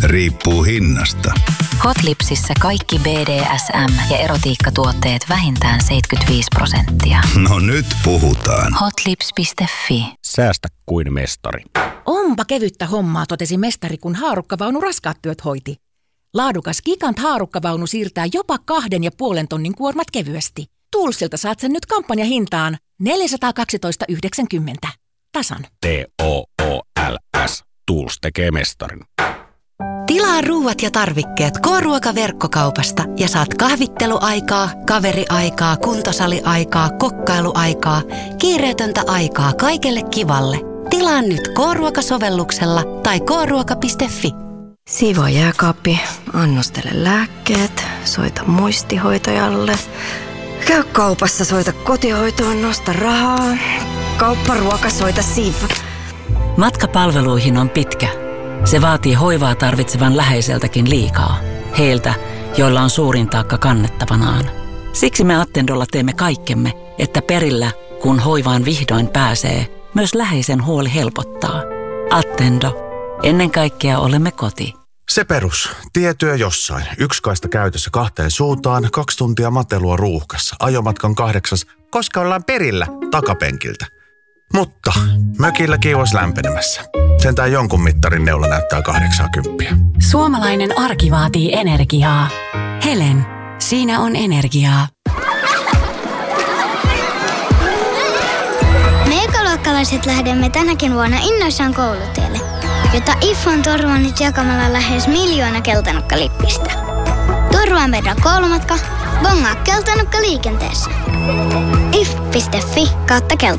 Riippuu hinnasta. Hotlipsissä kaikki BDSM- ja erotiikkatuotteet vähintään 75%. No nyt puhutaan. Hotlips.fi. Säästä kuin mestari. Onpa kevyttä hommaa, totesi mestari, kun haarukkavaunu raskaat työt hoiti. Laadukas Gigant haarukkavaunu siirtää jopa 2,5 tonnin kuormat kevyesti. Toolsilta saat sen nyt kampanjahintaan 412,90. Tasan. TOOLS. Tools tekee mestarin. Tilaa ruuat ja tarvikkeet K-ruokaverkkokaupasta ja saat kahvitteluaikaa, kaveriaikaa, kuntosaliaikaa, kokkailuaikaa, kiireetöntä aikaa kaikelle kivalle. Tilaa nyt K-ruokasovelluksella tai kruoka.fi. Siivoo jääkaappi, annostele lääkkeet, soita muistihoitajalle. Käy kaupassa, soita kotihoitoon, nosta rahaa. Kaupparuoka, soita Siiva. Matka palveluihin on pitkä. Se vaatii hoivaa tarvitsevan läheiseltäkin liikaa. Heiltä, joilla on suurin taakka kannettavanaan. Siksi me Attendolla teemme kaikkemme, että perillä, kun hoivaan vihdoin pääsee, myös läheisen huoli helpottaa. Attendo. Ennen kaikkea olemme koti. Se perus. Tietyö jossain. Yksi kaista käytössä 2 suuntaan, 2 tuntia matelua ruuhkassa. Ajomatkan 8, koska ollaan perillä takapenkiltä. Mutta mökilläkin olisi lämpenemässä. Sentään jonkun mittarin neula näyttää 80. Suomalainen arki vaatii energiaa. Helen, siinä on energiaa. Me ekaluokkalaiset lähdemme tänäkin vuonna innoissaan koulutielle, jota IF on turvannut jakamalla lähes 1 miljoona keltanukkalippistä. Turvaa meidän koulumatka, bongaa keltanukka liikenteessä. if.fi/keltanukka.